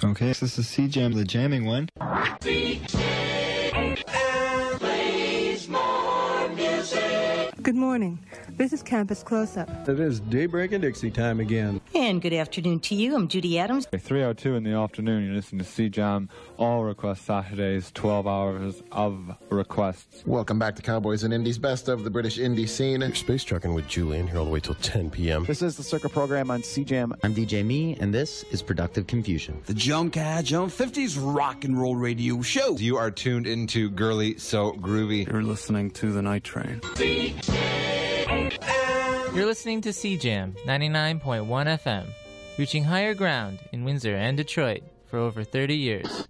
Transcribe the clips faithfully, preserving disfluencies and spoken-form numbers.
Okay, this is C-Jam, the jamming one. Good morning. This is Campus Close-Up. It is Daybreak and Dixie time again. And good afternoon to you. I'm Judy Adams. three oh two in the afternoon, you're listening to C-Jam, all request Saturdays, twelve hours of requests. Welcome back to Cowboys and Indies, best of the British indie scene. You're space trucking with Julian here all the way till ten p.m. This is the Circa program on C-Jam. I'm D J Me, and this is Productive Confusion. The Jump Cat Jump fifties rock and roll radio show. You are tuned into Girly So Groovy. You're listening to The Night Train. You're listening to C-Jam ninety-nine point one F M, reaching higher ground in Windsor and Detroit for over thirty years.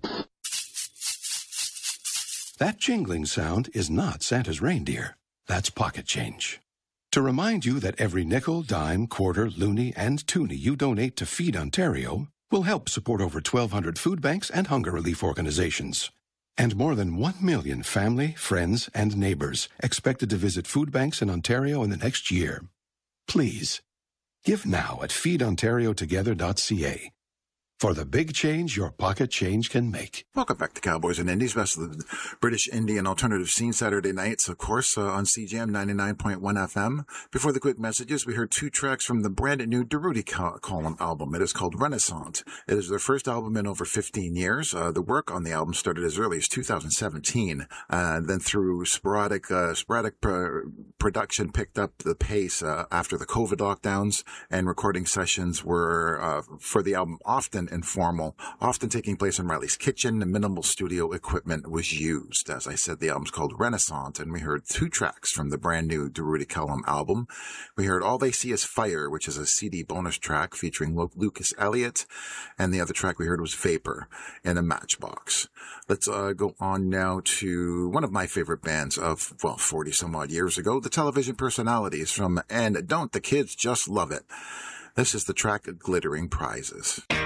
That jingling sound is not Santa's reindeer. That's pocket change. To remind you that every nickel, dime, quarter, loonie, and toonie you donate to Feed Ontario will help support over twelve hundred food banks and hunger relief organizations. And more than one million family, friends, and neighbors expected to visit food banks in Ontario in the next year. Please, give now at feed ontario together dot c a for the big change your pocket change can make. Welcome back to Cowboys and Indies, best of the British indie and alternative scene Saturday nights, of course, uh, on C-Jam ninety-nine point one F M. Before the quick messages, we heard two tracks from the brand new Durutti Column album. It is called Renaissance. It is their first album in over fifteen years. Uh, the work on the album started as early as two thousand seventeen. Uh, then through sporadic, uh, sporadic pr- production picked up the pace uh, after the COVID lockdowns, and recording sessions were, uh, for the album, often informal, often taking place in Riley's kitchen, and minimal studio equipment was used. As I said, the album's called Renaissance, and we heard two tracks from the brand new Durutti Cullum album. We heard All They See Is Fire, which is a C D bonus track featuring Lucas Elliott, and the other track we heard was Vapor in a Matchbox. Let's uh, go on now to one of my favorite bands of, well, forty some odd years ago, the Television Personalities from And Don't the Kids Just Love It. This is the track Glittering Prizes.